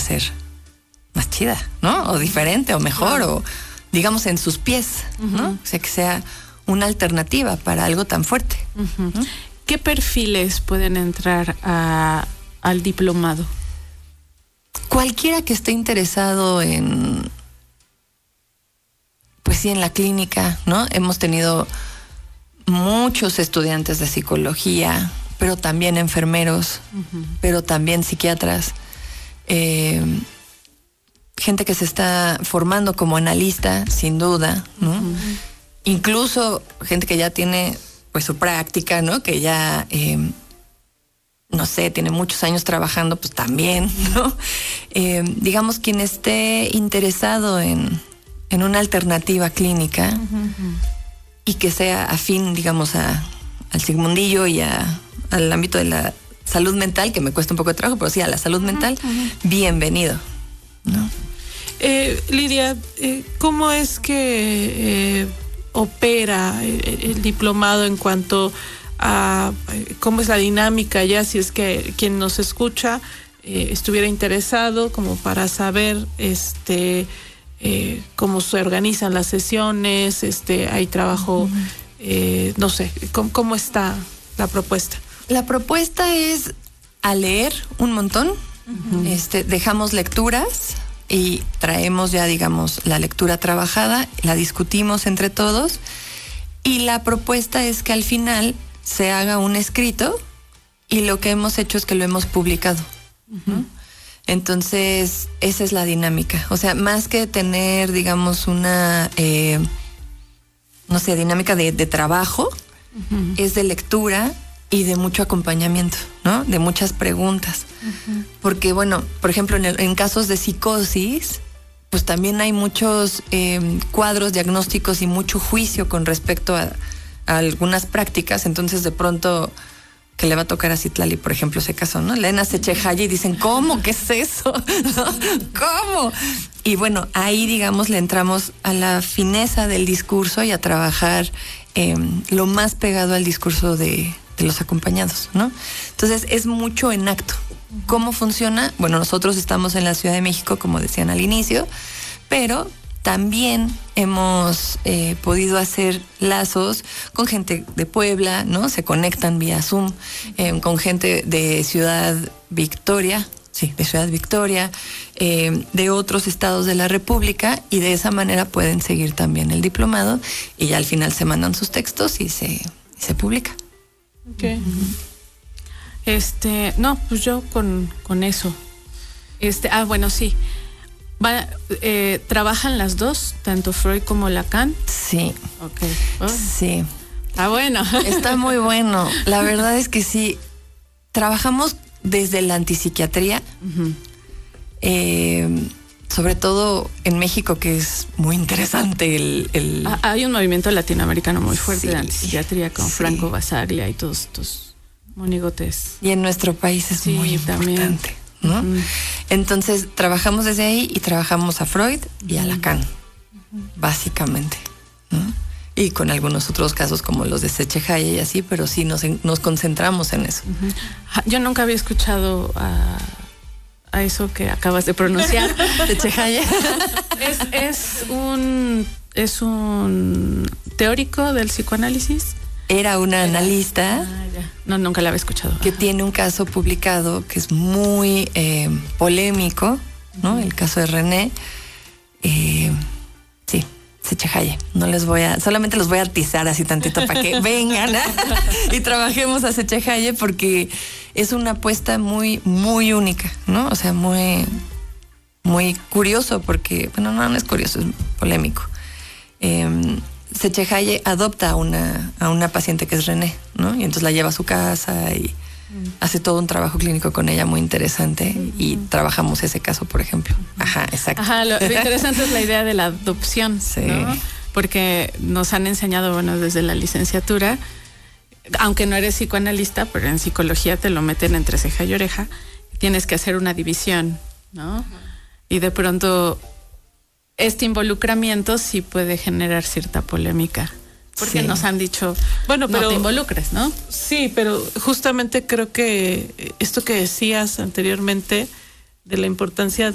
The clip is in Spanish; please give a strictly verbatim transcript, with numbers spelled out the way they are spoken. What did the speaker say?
ser más chida, ¿no? O diferente, o mejor, claro. o digamos en sus pies, uh-huh. ¿no? O sea, que sea una alternativa para algo tan fuerte. Uh-huh. ¿no? ¿Qué perfiles pueden entrar a, al diplomado? Cualquiera que esté interesado en, pues sí, en la clínica, ¿no? Hemos tenido muchos estudiantes de psicología, pero también enfermeros, uh-huh. pero también psiquiatras, eh, gente que se está formando como analista, sin duda, ¿no? Uh-huh. Incluso gente que ya tiene pues su práctica, ¿no? Que ya, eh, no sé, tiene muchos años trabajando, pues también, ¿no? Eh, digamos, quien esté interesado en, en una alternativa clínica uh-huh. y que sea afín, digamos, a, al Sigmundillo y a, al ámbito de la salud mental, que me cuesta un poco de trabajo, pero sí, a la salud uh-huh. mental, uh-huh. bienvenido, ¿no? Eh, Lidia, eh, ¿cómo es que eh, opera el, el diplomado en cuanto a eh, cómo es la dinámica ya, si es que quien nos escucha eh, estuviera interesado como para saber este eh, cómo se organizan las sesiones, este hay trabajo, uh-huh. eh, no sé, ¿cómo, cómo está la propuesta? La propuesta es a leer un montón, uh-huh. este, dejamos lecturas y traemos ya, digamos, la lectura trabajada, la discutimos entre todos y la propuesta es que al final se haga un escrito y lo que hemos hecho es que lo hemos publicado. Uh-huh. Entonces, esa es la dinámica. O sea, más que tener, digamos, una, eh, no sé, dinámica de, de trabajo, uh-huh. es de lectura y de mucho acompañamiento, ¿no? De muchas preguntas. Uh-huh. Porque, bueno, por ejemplo, en, el, en casos de psicosis, pues también hay muchos eh, cuadros diagnósticos y mucho juicio con respecto a, a algunas prácticas. Entonces, de pronto, que le va a tocar a Citlali, por ejemplo, ese caso, ¿no? Elena Sechehaya y dicen, ¿cómo? ¿Qué es eso? ¿No? ¿Cómo? Y bueno, ahí, digamos, le entramos a la fineza del discurso y a trabajar eh, lo más pegado al discurso de... de los acompañados, ¿no? Entonces es mucho en acto. ¿Cómo funciona? Bueno, nosotros estamos en la Ciudad de México, como decían al inicio, pero también hemos eh, podido hacer lazos con gente de Puebla, ¿no? Se conectan vía Zoom, eh, con gente de Ciudad Victoria, sí, de Ciudad Victoria, eh, de otros estados de la República, y de esa manera pueden seguir también el diplomado y ya al final se mandan sus textos y se, y se publica. Okay. Uh-huh. Este, no, pues yo con, con eso. Este, ah, bueno, sí. Va, eh, ¿trabajan las dos, tanto Freud como Lacan? Sí. Okay. Oh. Sí. Está bueno. Está muy bueno. La verdad es que sí. Trabajamos desde la antipsiquiatría. Uh-huh. Eh, sobre todo en México, que es muy interesante el... el... Ah, hay un movimiento latinoamericano muy fuerte sí, de antipsiquiatría con sí. Franco Basaglia y todos estos monigotes. Y en nuestro país es sí, muy importante, ¿no? Uh-huh. Entonces, trabajamos desde ahí y trabajamos a Freud y a Lacan, uh-huh. básicamente, ¿no? Y con algunos otros casos como los de Sechehaya y así, pero sí nos, nos concentramos en eso. Uh-huh. Yo nunca había escuchado a... a eso que acabas de pronunciar. Sechehaya. es, es un es un teórico del psicoanálisis. Era una analista. Ah, ya. No, nunca la había escuchado. Que Ajá. tiene un caso publicado que es muy eh, polémico, ¿no? Uh-huh. El caso de René. Eh, sí, Sechehaya. No les voy a, solamente los voy a atizar así tantito para que vengan ¿eh? y trabajemos a Sechehaya, porque es una apuesta muy, muy única, ¿no? O sea, muy, muy curioso, porque, bueno, no, no es curioso, es polémico. Eh, Sechehaya adopta a una, a una paciente que es René, ¿no? Y entonces la lleva a su casa y mm. hace todo un trabajo clínico con ella muy interesante mm. y trabajamos ese caso, por ejemplo. Ajá, exacto. Ajá, lo, lo interesante es la idea de la adopción, sí. ¿no? Porque nos han enseñado, bueno, desde la licenciatura, aunque no eres psicoanalista, pero en psicología te lo meten entre ceja y oreja, tienes que hacer una división, ¿no? Y de pronto este involucramiento sí puede generar cierta polémica, porque sí. nos han dicho, bueno, pero no te involucres, ¿no? Sí, pero justamente creo que esto que decías anteriormente de la importancia de